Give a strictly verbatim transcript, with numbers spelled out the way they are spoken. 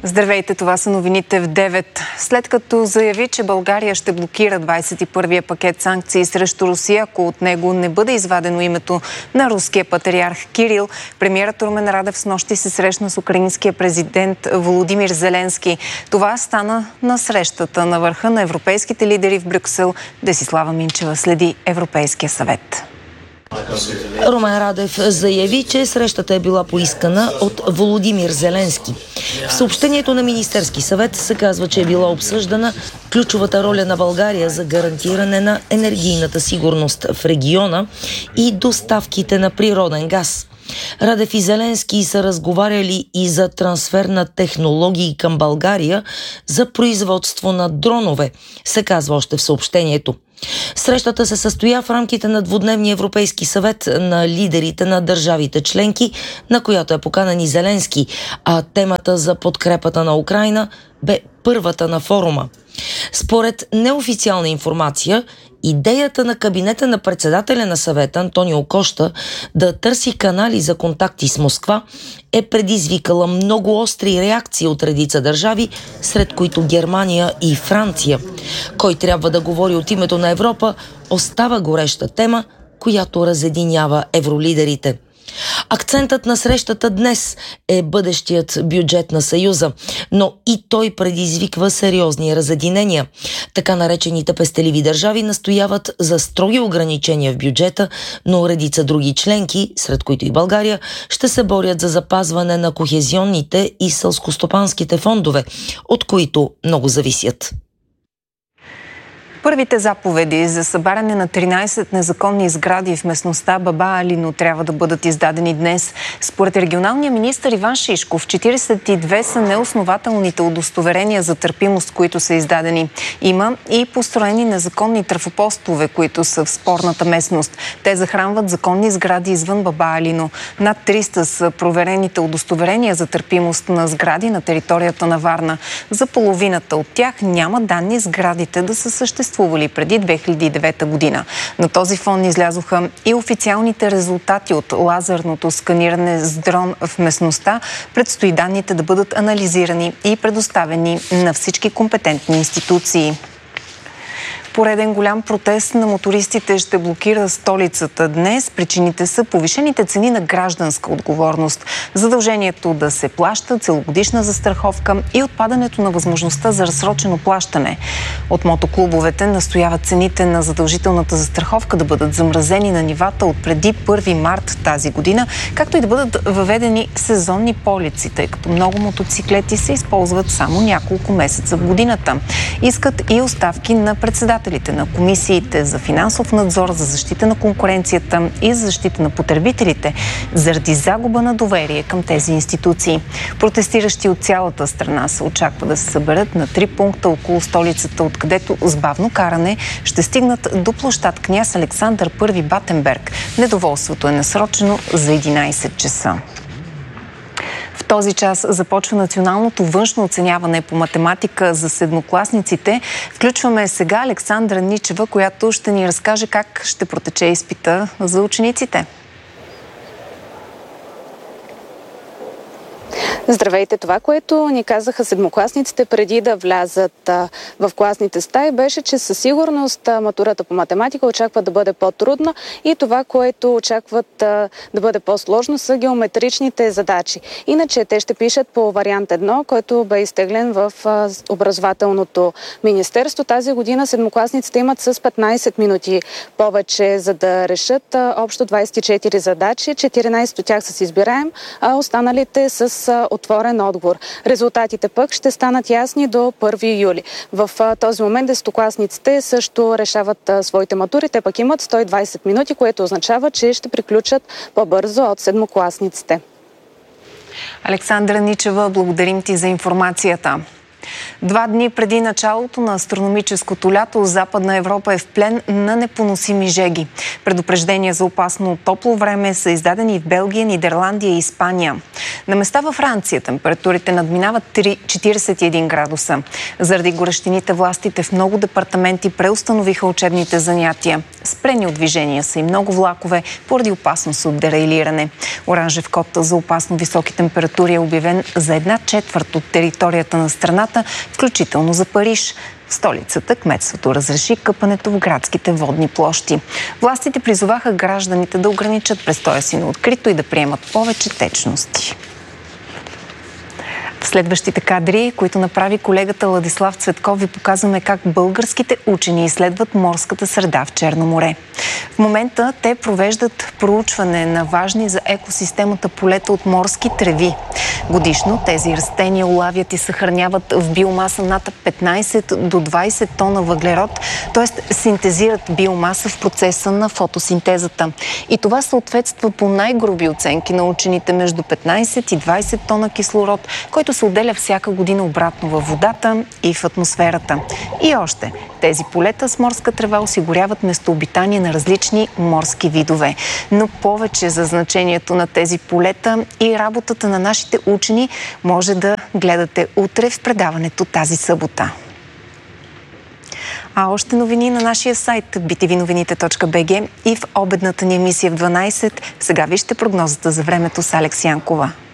Здравейте, това са новините в девет. След като заяви, че България ще блокира двадесет и първия пакет санкции срещу Русия, ако от него не бъде извадено името на руския патриарх Кирил, премиерът Румен Радев снощи се срещна с украинския президент Володимир Зеленски. Това стана на срещата на върха на европейските лидери в Брюксел. Десислава Минчева следи Европейския съвет. Румен Радев заяви, че срещата е била поискана от Володимир Зеленски. В съобщението на Министерски съвет се казва, че е била обсъждана ключовата роля на България за гарантиране на енергийната сигурност в региона и доставките на природен газ. Радев и Зеленски са разговаряли и за трансфер на технологии към България за производство на дронове, се казва още в съобщението. Срещата се състоя в рамките на двудневния Европейски съвет на лидерите на държавите членки, на която е поканен и Зеленски, а темата за подкрепата на Украйна бе първата на форума. Според неофициална информация, идеята на кабинета на председателя на съвета Антонио Коща да търси канали за контакти с Москва е предизвикала много остри реакции от редица държави, сред които Германия и Франция. Кой трябва да говори от името на Европа, остава гореща тема, която разединява евролидерите. Акцентът на срещата днес е бъдещият бюджет на Съюза, но и той предизвиква сериозни разединения. Така наречените пестеливи държави настояват за строги ограничения в бюджета, но редица други членки, сред които и България, ще се борят за запазване на кохезионните и селскостопанските фондове, от които много зависят. Първите заповеди за събаряне на тринадесет незаконни сгради в местността Баба Алино трябва да бъдат издадени днес. Според регионалния министър Иван Шишков, четиридесет и две са неоснователните удостоверения за търпимост, които са издадени. Има и построени незаконни трафопостове, които са в спорната местност. Те захранват законни сгради извън Баба Алино. Над триста са проверените удостоверения за търпимост на сгради на територията на Варна. За половината от тях няма данни сградите да са съществували преди две хиляди и девета година. На този фон излязоха и официалните резултати от лазерното сканиране с дрон в местността. Предстои данните да бъдат анализирани и предоставени на всички компетентни институции. Пореден голям протест на мотористите ще блокира столицата днес. Причините са повишените цени на гражданска отговорност, задължението да се плаща целогодишна застраховка и отпадането на възможността за разсрочено плащане. От мотоклубовете настояват цените на задължителната застраховка да бъдат замразени на нивата от преди първи март тази година, както и да бъдат въведени сезонни полици, тъй като много мотоциклети се използват само няколко месеца в годината. Искат и оставки на председателите на комисиите за финансов надзор, за защита на конкуренцията и за защита на потребителите, заради загуба на доверие към тези институции. Протестиращи от цялата страна се очаква да се съберат на три пункта около столицата, откъдето с бавно каране ще стигнат до площад Княз Александър Първи Батенберг. Недоволството е насрочено за единадесет часа. В този час започва националното външно оценяване по математика за седмокласниците. Включваме сега Александра Ничева, която ще ни разкаже как ще протече изпита за учениците. Здравейте! Това, което ни казаха седмокласниците преди да влязат а, в класните стаи, беше, че със сигурност а, матурата по математика очакват да бъде по-трудна и това, което очакват а, да бъде по-сложно, са геометричните задачи. Иначе те ще пишат по вариант едно, който бе изтеглен в а, образователното министерство. Тази година седмокласниците имат с петнадесет минути повече, за да решат а, общо двадесет и четири задачи. четиринадесет от тях с избираем, а останалите с а, отворен отговор. Резултатите пък ще станат ясни до първи юли. В а, този момент десетокласниците също решават а, своите матури. Те пък имат сто и двадесет минути, което означава, че ще приключат по-бързо от седмокласниците. Александра Ничева, благодарим ти за информацията. Два дни преди началото на астрономическото лято, Западна Европа е в плен на непоносими жеги. Предупреждения за опасно топло време са издадени в Белгия, Нидерландия и Испания. На места във Франция температурите надминават четиридесет и един градуса. Заради горещините властите в много департаменти преустановиха учебните занятия. Спрени от движение са и много влакове поради опасност от дерайлиране. Оранжев код за опасно високи температури е обявен за една четвърт от територията на страната, включително за Париж. В столицата кметството разреши къпането в градските водни площи. Властите призоваха гражданите да ограничат престоя си на открито и да приемат повече течности. В следващите кадри, които направи колегата Ладислав Цветков, ви показваме как българските учени изследват морската среда в Черно море. В момента те провеждат проучване на важни за екосистемата полета от морски треви. Годишно тези растения улавят и съхраняват в биомаса над петнайсет до двайсет тона въглерод, т.е. синтезират биомаса в процеса на фотосинтезата. И това съответства по най-груби оценки на учените между петнайсет и двайсет тона кислород, който се отделя всяка година обратно във водата и в атмосферата. И още, тези полета с морска трева осигуряват местообитание на различни морски видове. Но повече за значението на тези полета и работата на нашите учени може да гледате утре в предаването тази събота. А още новини на нашия сайт би ти ви новините точка би джи и в обедната ни емисия в дванайсет. Сега вижте прогнозата за времето с Алекс Янкова.